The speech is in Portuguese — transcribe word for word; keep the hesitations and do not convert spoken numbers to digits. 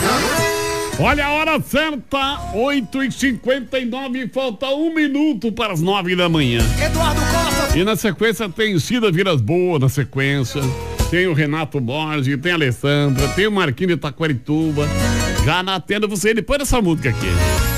Olha a hora certa, oito e cinquenta e nove, falta um minuto para as nove da manhã. Eduardo Costa. E na sequência tem Cida Vilas Boas na sequência, tem o Renato Borges, tem a Alessandra, tem o Marquinhos de Itaquarituba. Já na tenda você depois dessa música aqui.